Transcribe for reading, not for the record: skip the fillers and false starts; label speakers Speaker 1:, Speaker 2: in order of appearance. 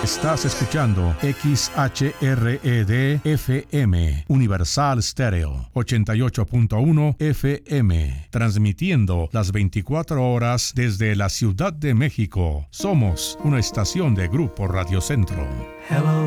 Speaker 1: Estás escuchando XHRED FM, Universal Stereo, 88.1 FM, transmitiendo las 24 horas desde la Ciudad de México. Somos una estación de Grupo Radio Centro.
Speaker 2: Hello.